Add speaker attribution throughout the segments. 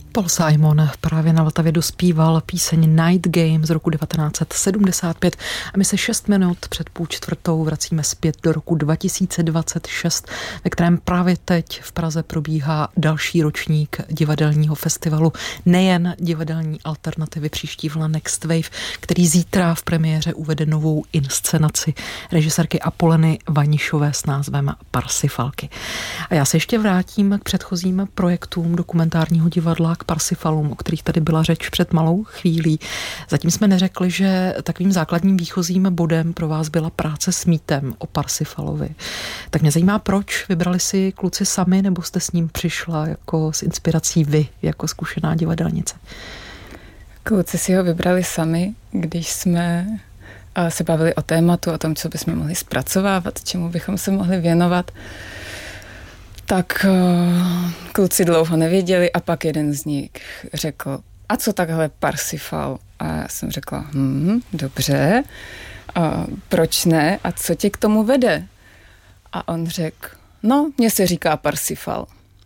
Speaker 1: Paul Simon právě na Vltavě dospíval píseň Night Game z roku 1975 a my se 6 minut před 3:30 vracíme zpět do roku 2026, ve kterém právě teď v Praze probíhá další ročník divadelního festivalu, nejen divadelní alternativy Příští vlna Next Wave, který zítra v premiéře uvede novou inscenaci režisérky Apoleny Vanišové s názvem Parsifalky. A já se ještě vrátím k předchozím projektům dokumentárního divadla, k Parsifalům, o kterých tady byla řeč před malou chvílí. Zatím jsme neřekli, že takovým základním výchozím bodem pro vás byla práce s mýtem o Parsifalovi. Tak mě zajímá, proč vybrali si kluci sami, nebo jste s ním přišla jako s inspirací vy, jako zkušená divadelnice?
Speaker 2: Kluci si ho vybrali sami, když jsme se bavili o tématu, o tom, co bychom mohli zpracovávat, čemu bychom se mohli věnovat. Tak kluci dlouho nevěděli a pak jeden z nich řekl, a co takhle Parsifal? A já jsem řekla, dobře, proč ne? A co tě k tomu vede? A on řekl, no, mně se říká Parsifal.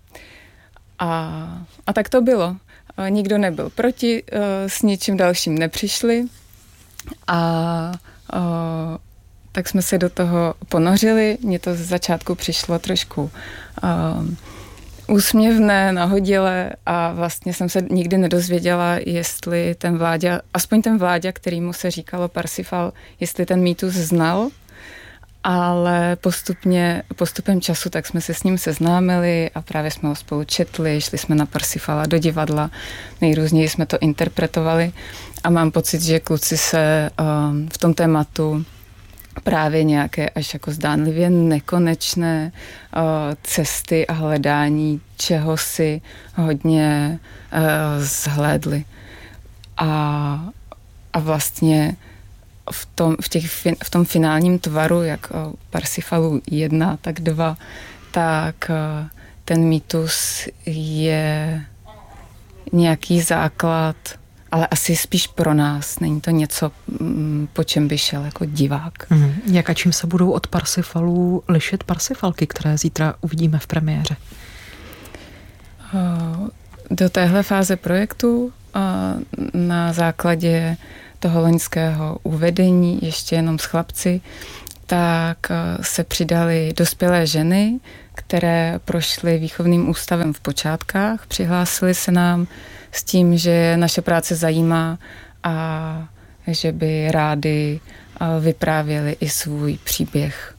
Speaker 2: A tak to bylo. Nikdo nebyl proti, s ničím dalším nepřišli a tak jsme se do toho ponořili. Mně to z začátku přišlo trošku úsměvné, nahodilé a vlastně jsem se nikdy nedozvěděla, jestli ten Vláďa, aspoň ten Vláďa, kterýmu se říkalo Parsifal, jestli ten mýtus znal, ale postupem času tak jsme se s ním seznámili a právě jsme ho spolu četli, šli jsme na Parsifala do divadla, nejrůzněji jsme to interpretovali a mám pocit, že kluci se v tom tématu právě nějaké až jako zdánlivě nekonečné cesty a hledání čehosi hodně zhlédli. A vlastně v tom finálním tvaru, jak Parsifalu 1, tak 2, tak ten mýtus je nějaký základ, ale asi spíš pro nás. Není to něco, po čem by šel jako divák.
Speaker 1: Jak a čím se budou od Parsifalů lišit Parsifalky, které zítra uvidíme v premiéře?
Speaker 2: Do téhle fáze projektu na základě toho loňského uvedení, ještě jenom s chlapci, tak se přidaly dospělé ženy, které prošly výchovným ústavem v počátkách, přihlásily se nám s tím, že naše práce zajímá a že by rádi vyprávěli i svůj příběh.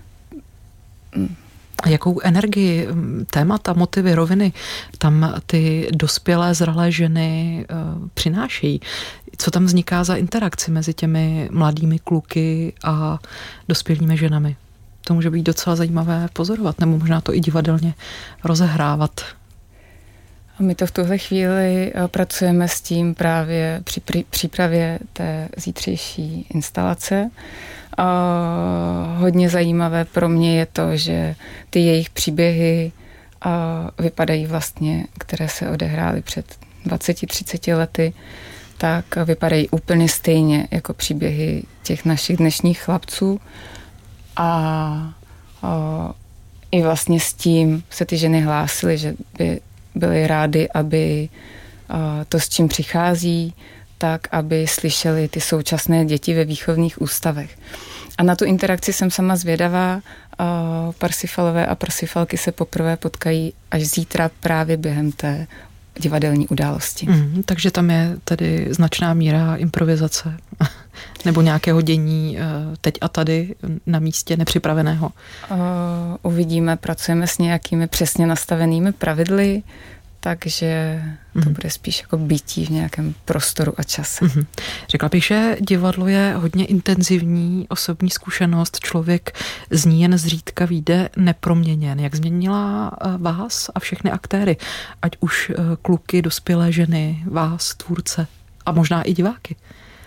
Speaker 1: A jakou energii, témata, motivy, roviny tam ty dospělé, zralé ženy přinášejí? Co tam vzniká za interakci mezi těmi mladými kluky a dospělými ženami? To může být docela zajímavé pozorovat, nebo možná to i divadelně rozehrávat.
Speaker 2: A my to v tuhle chvíli pracujeme s tím právě při přípravě té zítřejší instalace. Hodně zajímavé pro mě je to, že ty jejich příběhy vypadají vlastně, které se odehrály před 20-30 lety, tak vypadají úplně stejně jako příběhy těch našich dnešních chlapců. A i vlastně s tím se ty ženy hlásily, že by byli rádi, aby to, s čím přichází, tak aby slyšeli ty současné děti ve výchovných ústavech. A na tu interakci jsem sama zvědavá. Parsifalové a Parsifalky se poprvé potkají až zítra právě během té divadelní události.
Speaker 1: Takže tam je tedy značná míra improvizace nebo nějakého dění teď a tady na místě nepřipraveného.
Speaker 2: Uvidíme, pracujeme s nějakými přesně nastavenými pravidly, takže to bude spíš jako bytí v nějakém prostoru a čase.
Speaker 1: Řekla bych, že divadlo je hodně intenzivní osobní zkušenost. Člověk z ní jen zřídka vyjde neproměněn. Jak změnila vás a všechny aktéry? Ať už kluky, dospělé ženy, vás, tvůrce a možná i diváky.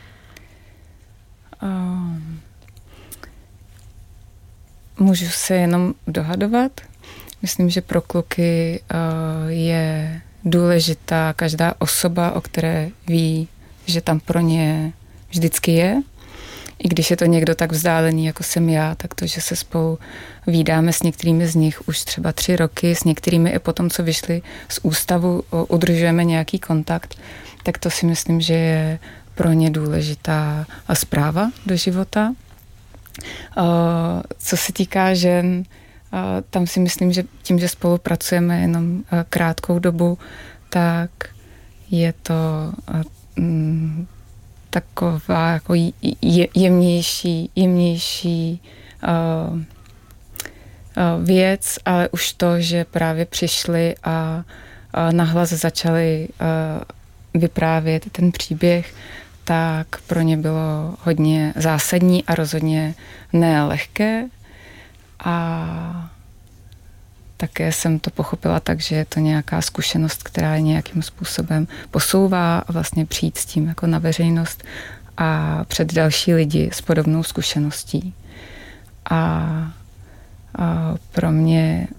Speaker 2: Můžu se jenom dohadovat. Myslím, že pro kluky je důležitá každá osoba, o které ví, že tam pro ně vždycky je. i když je to někdo tak vzdálený, jako jsem já, tak to, že se spolu vídáme s některými z nich už třeba 3 roky, s některými i potom, co vyšli z ústavu, udržujeme nějaký kontakt, tak to si myslím, že je pro ně důležitá zpráva do života. Co se týká žen, tam si myslím, že tím, že spolupracujeme jenom krátkou dobu, tak je to taková jako jemnější věc, ale už to, že právě přišli a nahlas začali vyprávět ten příběh, tak pro ně bylo hodně zásadní a rozhodně nelehké. A také jsem to pochopila tak, že je to nějaká zkušenost, která je nějakým způsobem posouvá a vlastně přijít s tím jako na veřejnost a před další lidi s podobnou zkušeností. A pro mě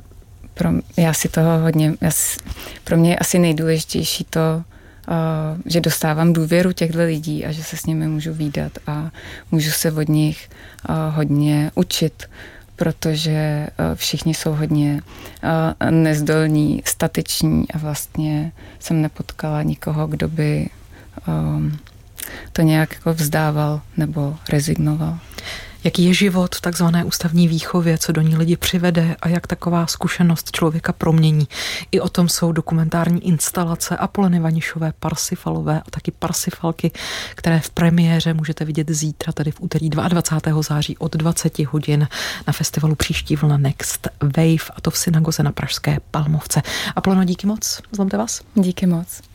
Speaker 2: je asi nejdůležitější to, že dostávám důvěru těchto lidí a že se s nimi můžu vídat a můžu se od nich hodně učit, protože všichni jsou hodně nezdolní, stateční a vlastně jsem nepotkala nikoho, kdo by to nějak jako vzdával nebo rezignoval.
Speaker 1: Jaký je život v takzvané ústavní výchově, co do ní lidi přivede a jak taková zkušenost člověka promění. I o tom jsou dokumentární instalace Apoleny Vanišové, Parsifalové a taky Parsifalky, které v premiéře můžete vidět zítra, tedy v úterý 22. září od 20 hodin na festivalu Příští vlna Next Wave, a to v synagoze na pražské Palmovce. Apoleno, díky moc, zlomte vás.
Speaker 2: Díky moc.